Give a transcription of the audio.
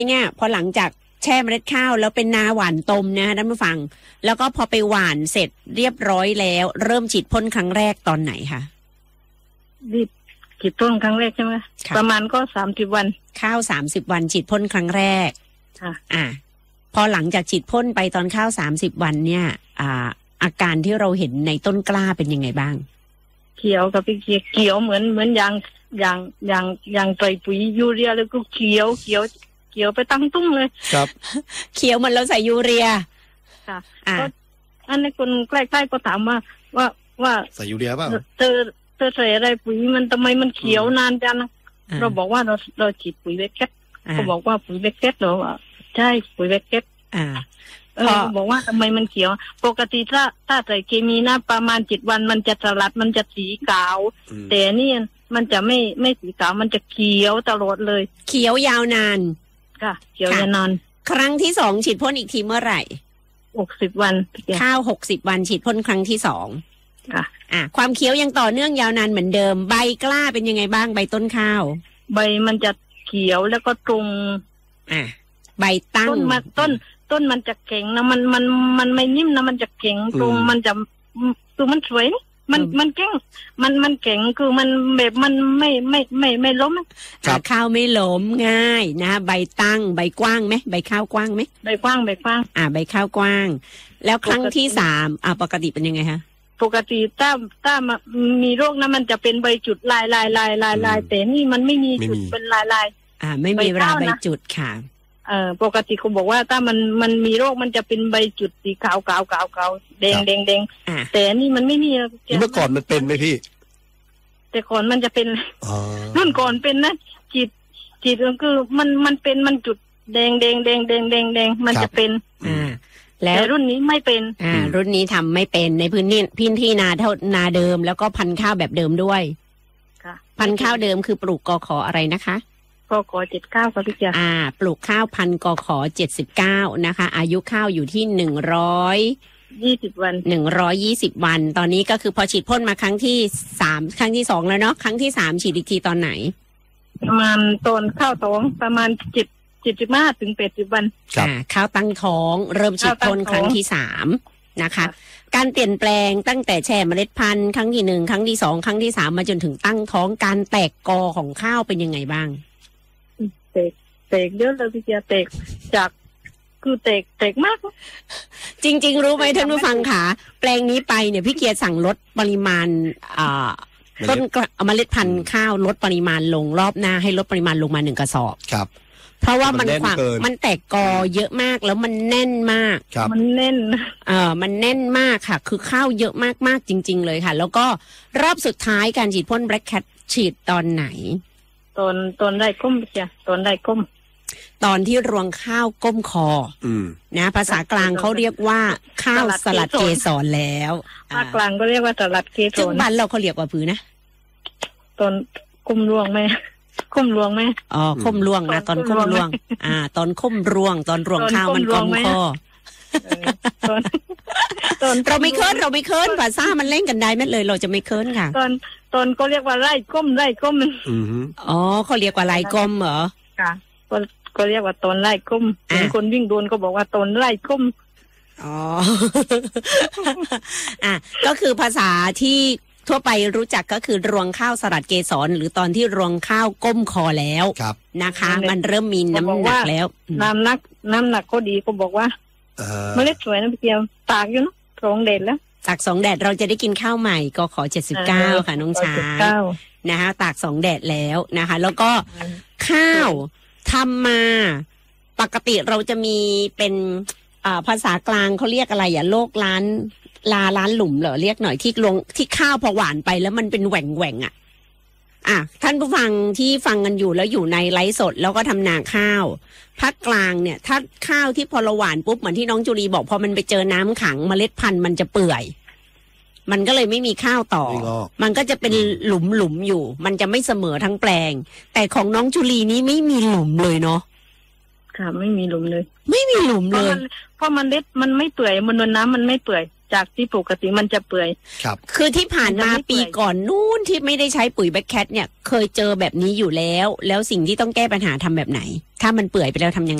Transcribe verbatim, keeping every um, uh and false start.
เนี่ยพอหลังจากแช่เมล็ดข้าวแล้วเป็นนาหว่านตมนะท่านผู้ฟังแล้วก็พอไปหว่านเสร็จเรียบร้อยแล้วเริ่มฉีดพ่นครั้งแรกตอนไหนคะรีบฉีดพ่นครั้งแรกใช่ไหมประมาณก็สามสิบวันข้าวสามสิบวันฉีดพ่นครั้งแรกค่ะอ่าพอหลังจากฉีดพ่นไปตอนข้าวสามสิบวันเนี่ยอ่าอาการที่เราเห็นในต้นกล้าเป็นยังไงบ้างเขียวกับพี่เขียวเขียวเหมือนเหมือนยางยางยางยางใส่ปุ๋ยยูเรียแล้วก็เขียวเขียวเขียวไปตั้งตุ้งเลยครับเขียวเหมือนเราใส่ยูเรียค่ะก็อันนี้คนใกล้ๆก็ถามว่าว่าว่าใส่ยูเรียป่ะเธอเธอใส่อะไรปุ๋ยมันทำไมมันเขียวนานจังเราบอกว่าเราเราฉีดปุ๋ยเวกเก็ตเขาบอกว่าปุ๋ยเวกเก็ตเหรอว่าใช่ปุ๋ยเวกเก็ตอ่าเออบอกว่าทำไมมันเขียวปกติถ้าถ้าใส่เคมีนะประมาณเจ็ดวันมันจะสลัดมันจะสีขาวแต่นี่มันจะไม่ไม่สีขาวมันจะเขียวตลอดเลยเขียวยาวนานค่ะเขียวยาวนานครั้งที่สองฉีดพ่นอีกทีเมื่อไหร่หกสิบวันข้าวหกสิบวันฉีดพ่นครั้งที่สองค่ะอ่ะความเขียวยังต่อเนื่องยาวนานเหมือนเดิมใบกล้าเป็นยังไงบ้างใบต้นข้าวใบมันจะเขียวแล้วก็ตรงอ่ะใบตั้งต้นมาต้นต้นมันจะแข็งนะมันมันมันไม่นิ่มนะมันจะแข็งตรงมันจะคือมันสวยมันมันแข็งมันมันแข็งคือมันแบบมันไม่ไม่ไม่ไม่ล้มข้าวไม่ล้มง่ายนะใบตั้งใบกว้างไหมใบข้าวกว้างไหมใบกว้างใบกว้างอ่าใบข้าวกว้างแล้วครั้งที่สามอ่าปกติเป็นยังไงคะปกติถ้าถ้ามีโรคนะมันจะเป็นใบจุดลายลายลายลายลายแต่นี่มันไม่มีจุดเป็นลายลายอ่าไม่มีราใบจุดค่ะเอ่อปกติเขาบอกว่าถ้ามันมันมีโรคมันจะเป็นใบจุดสีขาวขาวขาวขาวแดงแดงแดงแต่นี่มันไม่มีเมื่อก่อนมันเป็นไหมพี่แต่ก่อนมันจะเป็นรุ่นก่อนเป็นนะจิตจิตก็คือมันมันเป็นมันจุดแดงแดงแดงแดงแดงแดงมันจะเป็นอ่าแล้วรุ่นนี้ไม่เป็นอ่ารุ่นนี้ทำไม่เป็นในพื้นที่พื้นที่นาเท่านาเดิมแล้วก็พันธุ์ข้าวแบบเดิมด้วยค่ะพันธุ์ข้าวเดิมคือปลูกกขออะไรนะคะกขอเจ็ดเก้าค่ะพี่เจ้าอ่าปลูกข้าวพันธุ์กขอเจ็ดสิบเก้านะคะอายุข้าวอยู่ที่หนึ่งร้อยยี่สิบวันหนึ่งร้อยยี่สิบวันตอนนี้ก็คือพอฉีดพ่นมาครั้งที่สามครั้งที่สองแล้วเนาะครั้งที่สามฉีดอีกทีตอนไหนประมาณตอนข้าวท้องประมาณเจ็ดเจ็ดสิบห้าถึงแปดสิบวันอ่าข้าวตั้งท้องเริ่มฉีดพ่นครั้งที่สามนะคะการเปลี่ยนแปลงตั้งแต่แช่เมล็ดพันธุ์ครั้งที่หนึ่งครั้งที่สองครั้งที่สามมาจนถึงตั้งท้องการแตกกอของข้าวเป็นยังไงบ้างแตกแตกเยอะเลยพี่เจ้าแตกจากคือแตกแตกมากจริงๆรู้ไหมท่านผู้ฟังค่ะแปลงนี้ไปเนี่ยพี่เกียรติสั่งลดปริมาณอ่าต้นเมล็ดพันธุ์ข้าวลดปริมาณลงรอบหน้าให้ลดปริมาณลงมาหนึ่งกระสอบครับเพราะว่ามันความมันแตกกอเยอะมากแล้วมันแน่นมากมันแน่นเออมันแน่นมากค่ะคือข้าวเยอะมากๆจริงๆเลยค่ะแล้วก็รอบสุดท้ายการฉีดพ่น Black Cat ฉีดตอนไหนตอนตอนได้ก้มจ้ะตอนได้ก้มตอนที่รวงข้าวก้มคออืมนะภาษากลางเขาเรียกว่าข้าวสลัดเกสรแล้วภาคกลางก็เรียกว่าสลัดเกสรซึ่งบ้านเราเขาเรียกว่าผือนะตอนก้มรวงไหมก้มรวงไหมอ๋อก้มรวงนะตอนก้มรวงอ่าตอนก้มรวงตอนรวงข้าวมันก้มคอตอนเราไม่เคิร์นเราไม่เคิร์นภาษามันเล่นกันได้ไหมเลยเราจะไม่เคิร์นค่ะตอนตอนก็เรียกว่าไร่ก้มไร่ก้มอ๋อเขาเรียกว่าไร่ก้มเหรอค่ะก็ก็เรียกว่าตอนไร่ก้มเห็นคนวิ่งโดนก็บอกว่าตอนไร่ก้มอ๋ออ่ะก็คือภาษาที่ทั่วไปรู้จักก็คือรวงข้าวสลัดเกสรหรือตอนที่รวงข้าวก้มคอแล้วนะคะมันเริ่มมีน้ำหนักแล้วน้ำหนักน้ำหนักก็ดีก็บอกว่าเมล็ดสวยนะพี่เกียวตากอยู่เนาะสองแดดแล้วตากสองแดดเราจะได้กินข้าวใหม่ก็ขอเจ็ดสิบเก้าค่ะน้องช้างนะคะตากสองแดดแล้วนะคะแล้วก็ข้าวทำมาปกติเราจะมีเป็นภาษากลางเขาเรียกอะไรอ่ะโลกล้านลาล้านหลุมเหรอเรียกหน่อยที่ลงที่ข้าวพอหวานไปแล้วมันเป็นแหว่งแหว่งอ่ะอ่ะท่านผู้ฟังที่ฟังกันอยู่แล้วอยู่ในไลฟ์สดแล้วก็ทำนาข้าวภาคกลางเนี่ยถ้าข้าวที่พอเราหวานปุ๊บเหมือนที่น้องจุลีบอกพอมันไปเจอน้ำขังเมล็ดพันธุ์มันจะเปื่อยมันก็เลยไม่มีข้าวต่อมันก็จะเป็นหลุมหลุมอยู่มันจะไม่เสมอทั้งแปลงแต่ของน้องจุลีนี้ไม่มีหลุมเลยเนาะค่ะไม่มีหลุมเลยไม่มีหลุมเลยเพราะมันเล็ดมันไม่เปื่อยมันโดนน้ำมันไม่เปื่อยจากที่ปกติมันจะเปื่อยครับคือที่ผ่านมาปีก่อนนู้นที่ไม่ได้ใช้ปุ๋ยแบ็คแคทเนี่ยเคยเจอแบบนี้อยู่แล้วแล้วสิ่งที่ต้องแก้ปัญหาทำแบบไหนถ้ามันเปื่อยไปแล้วทำยังไง